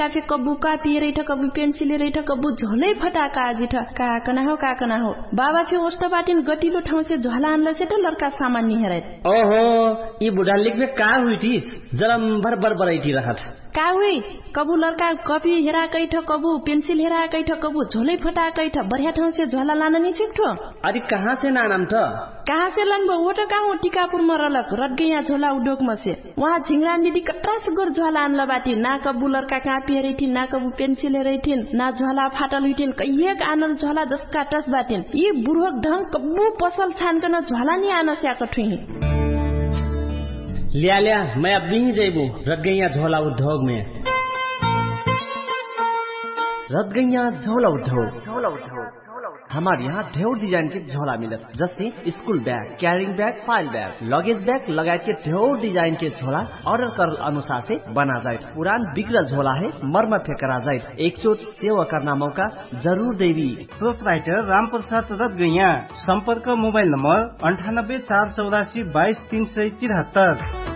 cafe Kabbu कापी रही था Kabbu pencil रही था कब्बू झोले फटाका आजी था का कना हो बाबा फिर ओस्ट बाटिन गतिलो ठाउँ से झोला आनला से तो लड़का सामान नहीं हरे ओहो ये बुढ़ा लिख में का हुई थी जलम भर बराइटी रहत का हुई कबू लड़का कॉपी हेरा कई था कबू पेंसिल हेरा कई था कबू झोले फटा कई था बढ़िया ठाउँ से झोला लाना नहीं छिक्ठो अरे कहाँ से नाम था कहाँ से लनबो वो तो कहाँ टीकापुर में रलक रट गई यहाँ झोला उद्योग में से वहाँ झिंगरान दीदी कट्रा से गोर झोला आनला बाटी ना कबू लड़का कापी हेरी थी ना कबू पेंसिल हेरी थी ना झोला फाटल हुई थी कहिए आनल झोला 10 का टस बाटिन ये बुढ़क ढंग कबू पसल छान कर झोला नहीं आना से आकठुई लिया मैं अब नहीं जेबू रट गई झोला उद्योग में रट गई झोला उद्योग हमारे यहाँ ढेर डिजाइन के झोला मिलत जैसे school bag carrying bag file bag luggage bag लगायत के ढेर डिजाइन के झोला ऑर्डर कर अनुसार से बना जाए पुरान बिगड़ल झोला है मर्म फेंकरा जाए एक चोट सेवा करना मौका जरूर देवी प्रोपराइटर रामप्रसाद रतगैया संपर्क मोबाइल नंबर 98 484 22 373